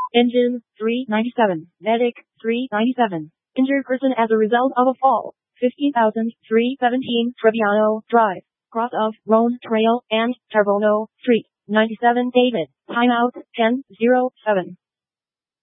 Engine, 397. Medic, 397. Injured person as a result of a fall, 15,317 Trebbiano Drive, cross of Rhone Trail and Tarbono Street, 97 David. Timeout, 10:07.